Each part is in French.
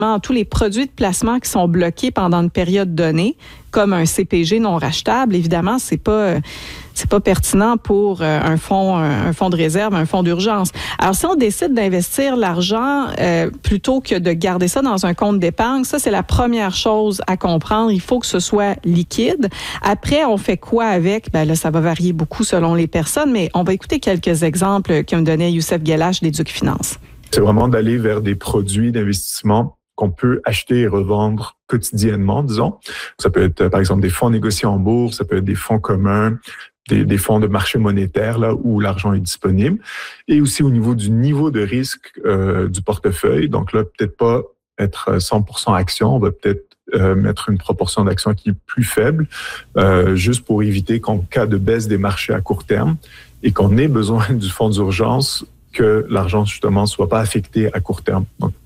tous les produits de placement qui sont bloqués pendant une période donnée, comme un CPG non rachetable, évidemment, c'est pas pertinent pour un fonds de réserve, un fonds d'urgence. Alors, si on décide d'investir l'argent plutôt que de garder ça dans un compte d'épargne, ça, c'est la première chose à comprendre. Il faut que ce soit liquide. Après, on fait quoi avec? Ben là, ça va varier beaucoup selon les personnes, mais on va écouter quelques exemples que me donnait Youssef Guelache d'Éduc Finance. C'est vraiment d'aller vers des produits d'investissement qu'on peut acheter et revendre quotidiennement, disons. Ça peut être, par exemple, des fonds négociés en bourse, ça peut être des fonds communs, des fonds de marché monétaire, là où l'argent est disponible. Et aussi au niveau du niveau de risque du portefeuille. Donc là, peut-être pas être 100% action, on va peut-être mettre une proportion d'actions qui est plus faible, juste pour éviter qu'en cas de baisse des marchés à court terme et qu'on ait besoin du fonds d'urgence, que l'argent, justement, soit pas affecté à court terme.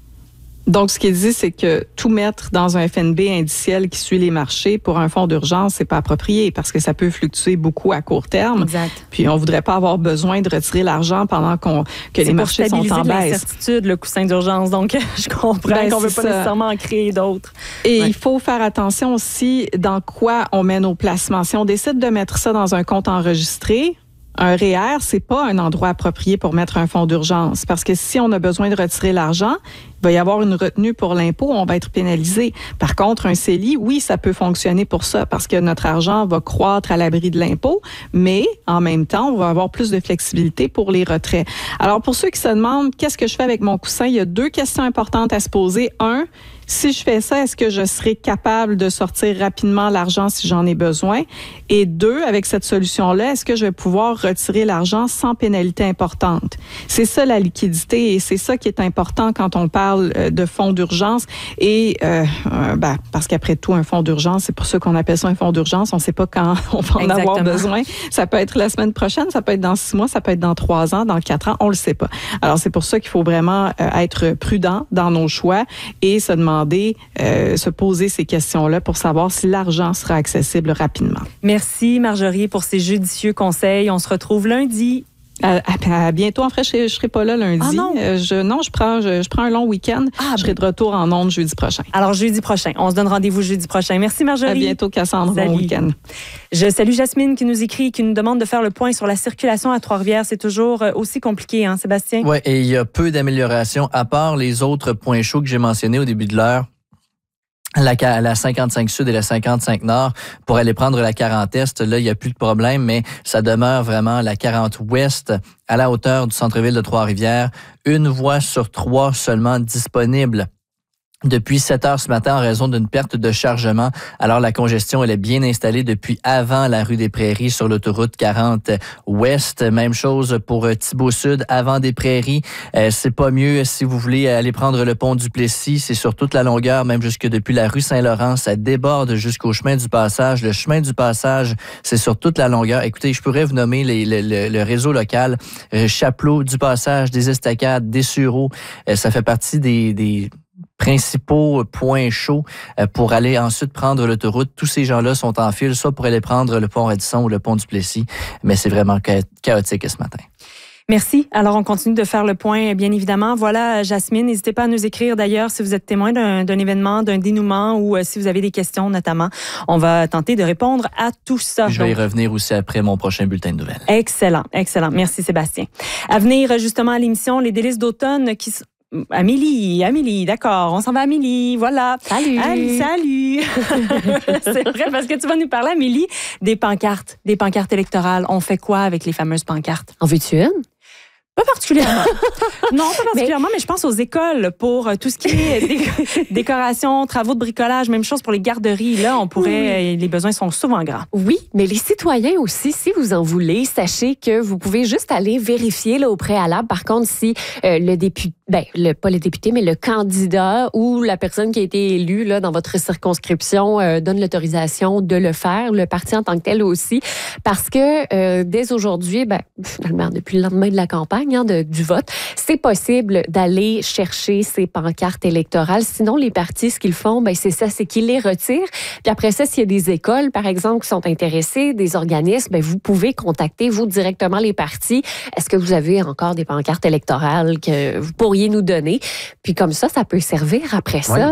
Donc, ce qu'il dit, c'est que tout mettre dans un FNB indiciel qui suit les marchés pour un fonds d'urgence, c'est pas approprié parce que ça peut fluctuer beaucoup à court terme. Exact. Puis, on voudrait pas avoir besoin de retirer l'argent pendant que les marchés sont en baisse. C'est l'incertitude, le coussin d'urgence. Donc, je comprends qu'on veut pas nécessairement en créer d'autres. Et il faut faire attention aussi dans quoi on met nos placements. Si on décide de mettre ça dans un compte enregistré, un REER, c'est pas un endroit approprié pour mettre un fonds d'urgence parce que si on a besoin de retirer l'argent, il va y avoir une retenue pour l'impôt, on va être pénalisé. Par contre, un CELI, oui, ça peut fonctionner pour ça parce que notre argent va croître à l'abri de l'impôt, mais en même temps, on va avoir plus de flexibilité pour les retraits. Alors, pour ceux qui se demandent qu'est-ce que je fais avec mon coussin, il y a 2 questions importantes à se poser. 1, si je fais ça, est-ce que je serai capable de sortir rapidement l'argent si j'en ai besoin? Et 2, avec cette solution-là, est-ce que je vais pouvoir retirer l'argent sans pénalité importante? C'est ça la liquidité et c'est ça qui est important quand on parle de fonds d'urgence. Et parce qu'après tout, un fonds d'urgence, c'est pour ça qu'on appelle ça un fonds d'urgence. On ne sait pas quand on va en avoir besoin. Ça peut être la semaine prochaine, ça peut être dans 6 mois, ça peut être dans 3 ans, dans 4 ans, on le sait pas. Alors, c'est pour ça qu'il faut vraiment être prudent dans nos choix et se demander, se poser ces questions-là pour savoir si l'argent sera accessible rapidement. Merci Marjorie pour ces judicieux conseils. On se retrouve lundi. À bientôt. En fait, je serai pas là lundi. Ah non? Je prends un long week-end. Je serai de retour en ondes jeudi prochain. Alors, jeudi prochain. On se donne rendez-vous jeudi prochain. Merci Marjorie. À bientôt, Cassandre. Salut. Bon week-end. Je salue Jasmine qui nous écrit, qui nous demande de faire le point sur la circulation à Trois-Rivières. C'est toujours aussi compliqué, hein, Sébastien? Oui, et il y a peu d'améliorations, à part les autres points chauds que j'ai mentionnés au début de l'heure. La 55 Sud et la 55 Nord, pour aller prendre la 40 Est, là, il n'y a plus de problème, mais ça demeure vraiment la 40 Ouest à la hauteur du centre-ville de Trois-Rivières. 1 voie sur 3 seulement disponible depuis 7 heures ce matin en raison d'une perte de chargement. Alors, la congestion, elle est bien installée depuis avant la rue des Prairies sur l'autoroute 40 Ouest. Même chose pour Thibault Sud, avant des Prairies. C'est pas mieux si vous voulez aller prendre le pont du Plessis. C'est sur toute la longueur, même jusque depuis la rue Saint-Laurent. Ça déborde jusqu'au chemin du Passage. Le chemin du Passage, c'est sur toute la longueur. Écoutez, je pourrais vous nommer le réseau local. Chapelot, du Passage, des Estacades, des Sureaux. Ça fait partie des principaux points chauds pour aller ensuite prendre l'autoroute. Tous ces gens-là sont en file, soit pour aller prendre le pont Radisson ou le pont du Plessis, mais c'est vraiment chaotique ce matin. Merci. Alors, on continue de faire le point, bien évidemment. Voilà, Jasmine, n'hésitez pas à nous écrire d'ailleurs si vous êtes témoin d'un événement, d'un dénouement ou si vous avez des questions notamment. On va tenter de répondre à tout ça. Je vais y revenir aussi après mon prochain bulletin de nouvelles. Excellent, excellent. Merci Sébastien. À venir justement à l'émission, les délices d'automne qui sont... Amélie, d'accord. On s'en va, Amélie. Voilà. Salut. Salut. C'est vrai, parce que tu vas nous parler, Amélie, des pancartes électorales. On fait quoi avec les fameuses pancartes? En veux-tu une? Pas particulièrement. Non, pas particulièrement, mais je pense aux écoles pour tout ce qui est décoration, travaux de bricolage, même chose pour les garderies. Là, on pourrait, les besoins sont souvent grands. Oui, mais les citoyens aussi, si vous en voulez, sachez que vous pouvez juste aller vérifier là, au préalable. Par contre, si le député, pas le député, mais le candidat ou la personne qui a été élue là, dans votre circonscription donne l'autorisation de le faire, le parti en tant que tel aussi, parce que dès aujourd'hui, finalement, depuis le lendemain de la campagne, du vote, c'est possible d'aller chercher ces pancartes électorales. Sinon, les partis, ce qu'ils font, c'est ça, c'est qu'ils les retirent. Puis après ça, s'il y a des écoles, par exemple, qui sont intéressées, des organismes, vous pouvez contacter, vous, directement les partis. Est-ce que vous avez encore des pancartes électorales que vous pourriez nous donner? Puis comme ça peut servir après ça